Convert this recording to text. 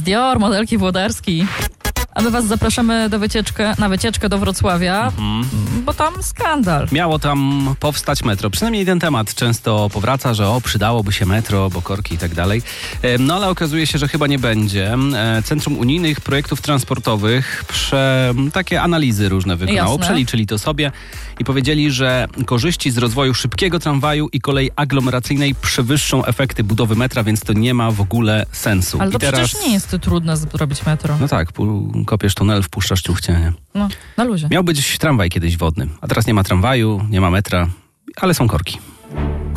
Dior, modelki Włodarski. A my was zapraszamy na wycieczkę do Wrocławia, bo tam skandal. Miało tam powstać metro. Przynajmniej ten temat często powraca, że przydałoby się metro, bo korki i tak dalej. No ale okazuje się, że chyba nie będzie. Centrum Unijnych Projektów Transportowych takie analizy różne wykonało. Jasne. Przeliczyli to sobie i powiedzieli, że korzyści z rozwoju szybkiego tramwaju i kolei aglomeracyjnej przewyższą efekty budowy metra, więc to nie ma w ogóle sensu. Ale to I teraz... przecież nie jest trudne zrobić metro. No tak, kopiesz tunel, wpuszczasz ciuchcie, nie? No, na luzie. Miał być tramwaj kiedyś wodny, a teraz nie ma tramwaju, nie ma metra, ale są korki.